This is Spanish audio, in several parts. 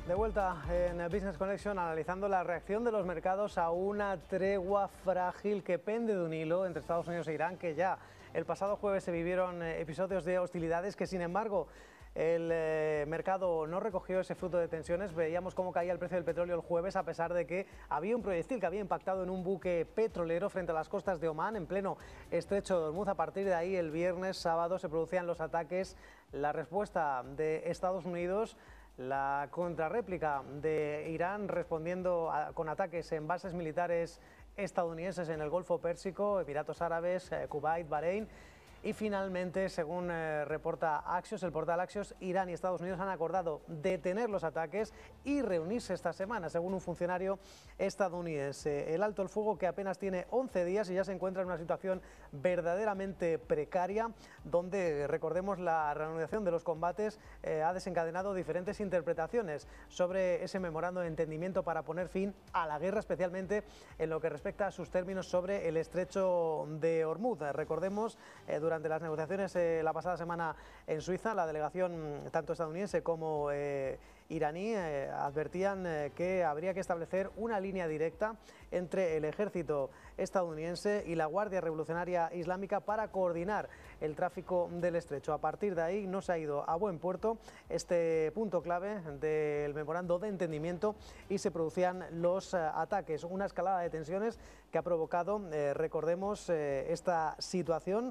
De vuelta en Business Connection, analizando la reacción de los mercados a una tregua frágil que pende de un hilo entre Estados Unidos e Irán, que ya el pasado jueves se vivieron episodios de hostilidades que, sin embargo, el mercado no recogió ese fruto de tensiones. Veíamos cómo caía el precio del petróleo el jueves, a pesar de que había un proyectil que había impactado en un buque petrolero frente a las costas de Omán, en pleno estrecho de Hormuz. A partir de ahí, el viernes, sábado, se producían los ataques. La respuesta de Estados Unidos, la contrarréplica de Irán respondiendo con ataques en bases militares estadounidenses en el Golfo Pérsico, Emiratos Árabes, Kuwait, Bahrein. Y finalmente, según reporta Axios, el portal Axios, Irán y Estados Unidos han acordado detener los ataques y reunirse esta semana, según un funcionario estadounidense. El alto el fuego, que apenas tiene 11 días y ya se encuentra en una situación verdaderamente precaria, donde, recordemos, la reanudación de los combates ha desencadenado diferentes interpretaciones sobre ese memorando de entendimiento para poner fin a la guerra, especialmente en lo que respecta a sus términos sobre el estrecho de Hormuz. Recordemos, durante las negociaciones la pasada semana en Suiza, la delegación tanto estadounidense como iraní advertían que habría que establecer una línea directa entre el ejército estadounidense y la Guardia Revolucionaria Islámica para coordinar el tráfico del estrecho. A partir de ahí no se ha ido a buen puerto este punto clave del memorando de entendimiento y se producían los ataques, una escalada de tensiones que ha provocado, recordemos, esta situación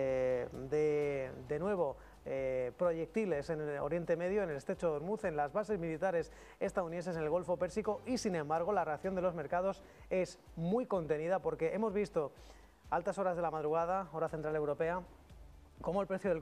de nuevo proyectiles en el Oriente Medio, en el estrecho de Hormuz, en las bases militares estadounidenses en el Golfo Pérsico, y sin embargo la reacción de los mercados es muy contenida, porque hemos visto altas horas de la madrugada, hora central europea, cómo el precio del